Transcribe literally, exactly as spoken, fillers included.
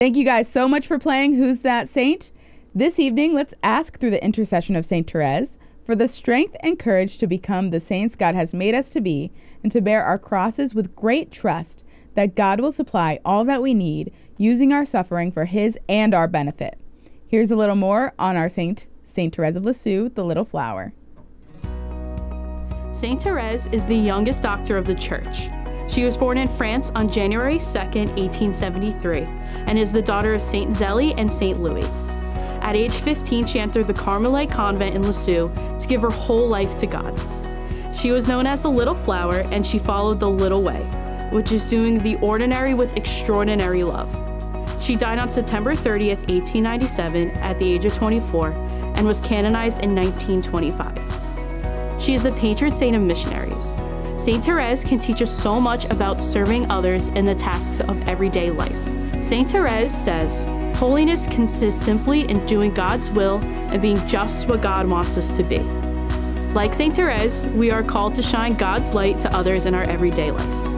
Thank you guys so much for playing Who's That Saint? This evening, let's ask through the intercession of Saint Therese for the strength and courage to become the saints God has made us to be and to bear our crosses with great trust that God will supply all that we need, using our suffering for his and our benefit. Here's a little more on our saint, Saint Therese of Lisieux, the Little Flower. Saint Therese is the youngest doctor of the Church. She was born in France on January second, eighteen seventy-three, and is the daughter of Saint Zélie and Saint Louis. At age fifteen, she entered the Carmelite convent in Lisieux to give her whole life to God. She was known as the Little Flower, and she followed the Little Way, which is doing the ordinary with extraordinary love. She died on September thirtieth, eighteen ninety-seven, at the age of twenty-four, and was canonized in nineteen twenty-five. She is the patron saint of missionaries. Saint Therese can teach us so much about serving others in the tasks of everyday life. Saint Therese says, "Holiness consists simply in doing God's will and being just what God wants us to be." Like Saint Therese, we are called to shine God's light to others in our everyday life.